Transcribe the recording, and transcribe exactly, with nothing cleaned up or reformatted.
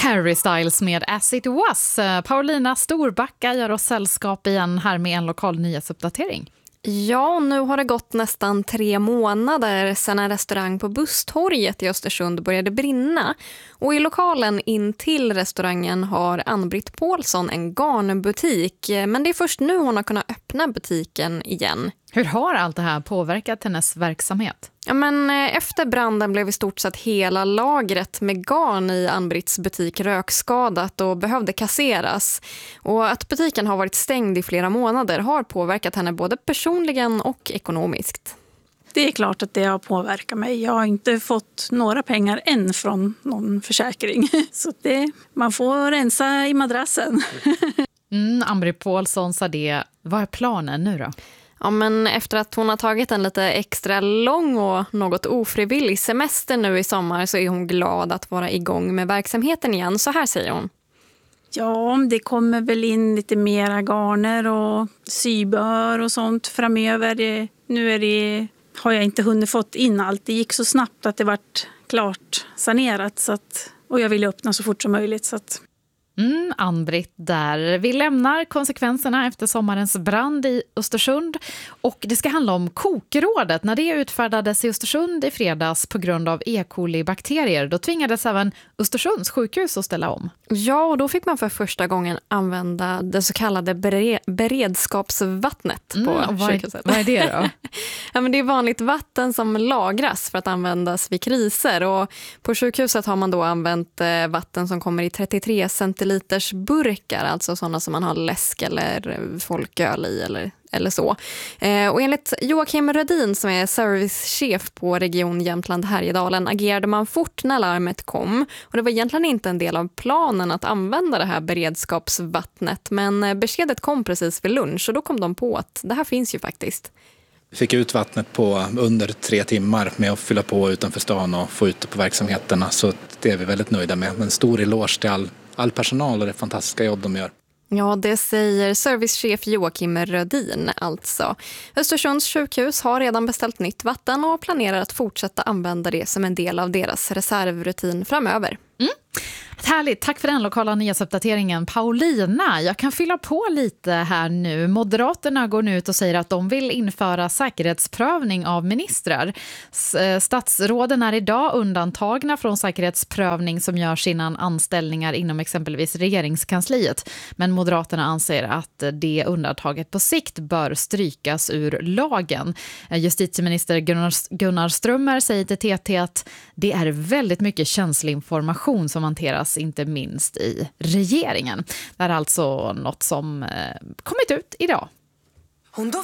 Harry Styles med As It Was. Paulina Storbacka gör oss sällskap igen här med en lokal nyhetsuppdatering. Ja, nu har det gått nästan tre månader sedan en restaurang på Busstorget i Östersund började brinna. Och i lokalen in till restaurangen har Ann-Britt Paulsson en garnbutik. Men det är först nu hon har kunnat öppna butiken igen. Hur har allt det här påverkat hennes verksamhet? Ja, men efter branden blev i stort sett hela lagret med garn i Ann-Britts butik rökskadat och behövde kasseras. Och att butiken har varit stängd i flera månader har påverkat henne både personligen och ekonomiskt. Det är klart att det har påverkat mig. Jag har inte fått några pengar än från någon försäkring. Så det, man får rensa i madrassen. mm, Ann-Britt Paulsson sa det. Vad är planen nu då? Ja, men efter att hon har tagit en lite extra lång och något ofrivillig semester nu i sommar så är hon glad att vara igång med verksamheten igen. Så här säger hon. Ja, det kommer väl in lite mera garner och sybör och sånt framöver. Det, nu är det, har jag inte hunnit fått in allt. Det gick så snabbt att det vart klart sanerat så att, och jag ville öppna så fort som möjligt så att... Mm, Ann-Britt där. Vi lämnar konsekvenserna efter sommarens brand i Östersund och det ska handla om kokrådet. När det utfärdades i Östersund i fredags på grund av E. coli-bakterier, då tvingades även Östersunds sjukhus att ställa om. Ja, och då fick man för första gången använda det så kallade bere- beredskapsvattnet på mm, vad sjukhuset. Är, vad är det då? Ja, men det är vanligt vatten som lagras för att användas vid kriser och på sjukhuset har man då använt eh, vatten som kommer i trettiotre centiliters burkar, alltså sådana som man har läsk eller folköl i eller, eller så. Eh, och enligt Joakim Rödin som är servicechef på Region Jämtland Härjedalen agerade man fort när larmet kom och det var egentligen inte en del av planen att använda det här beredskapsvattnet men beskedet kom precis vid lunch och då kom de på att det här finns ju faktiskt. Vi fick ut vattnet på under tre timmar med att fylla på utanför stan och få ut det på verksamheterna så det är vi väldigt nöjda med. En stor eloge till all, all personal och det fantastiska jobb de gör. Ja, det säger servicechef Joakim Rödin alltså. Östersunds sjukhus har redan beställt nytt vatten och planerar att fortsätta använda det som en del av deras reservrutin framöver. Mm. Härligt, tack för den lokala nyhetsuppdateringen Paulina. Jag kan fylla på lite här nu. Moderaterna går nu ut och säger att de vill införa säkerhetsprövning av ministrar. Statsråden är idag undantagna från säkerhetsprövning som görs innan anställningar inom exempelvis regeringskansliet. Men Moderaterna anser att det undantaget på sikt bör strykas ur lagen. Justitieminister Gunnar, Gunnar Strömmer säger till T T att det är väldigt mycket känslig information som hanteras inte minst i regeringen. Det är alltså något som eh, kommit ut idag. Hon